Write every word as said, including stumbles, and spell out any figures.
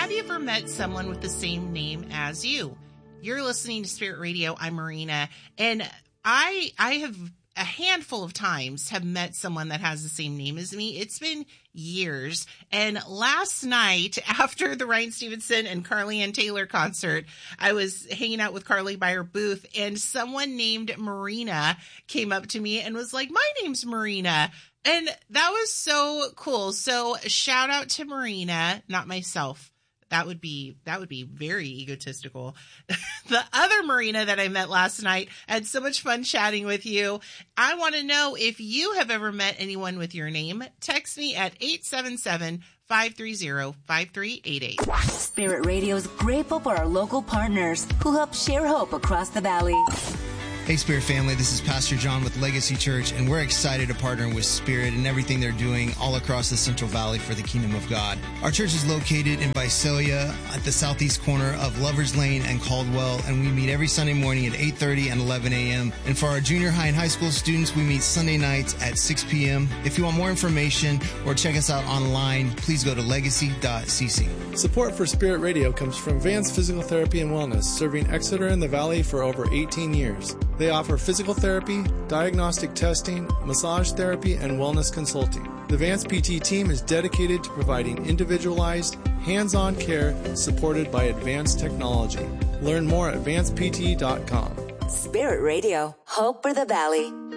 have you ever met someone with the same name as you? You're listening to Spirit Radio. I'm Marina, and I I have a handful of times have met someone that has the same name as me. It's been years. And last night, after the Ryan Stevenson and Carly Ann Taylor concert, I was hanging out with Carly by her booth, and someone named Marina came up to me and was like, my name's Marina. And that was so cool. So shout out to Marina, not myself. That would be, that would be very egotistical. The other Marina that I met last night, I had so much fun chatting with you. I want to know if you have ever met anyone with your name. Text me at eight seven seven, five three zero, five three eight eight. Spirit Radio is grateful for our local partners who help share hope across the valley. Hey, Spirit family, this is Pastor John with Legacy Church, and we're excited to partner with Spirit and everything they're doing all across the Central Valley for the Kingdom of God. Our church is located in Visalia at the southeast corner of Lovers Lane and Caldwell, and we meet every Sunday morning at eight thirty and eleven a.m. And for our junior high and high school students, we meet Sunday nights at six p.m. If you want more information or check us out online, please go to legacy dot c c. Support for Spirit Radio comes from Vance Physical Therapy and Wellness, serving Exeter and the Valley for over eighteen years. They offer physical therapy, diagnostic testing, massage therapy, and wellness consulting. The Vance P T team is dedicated to providing individualized, hands-on care supported by advanced technology. Learn more at vance p t dot com. Spirit Radio, hope for the valley.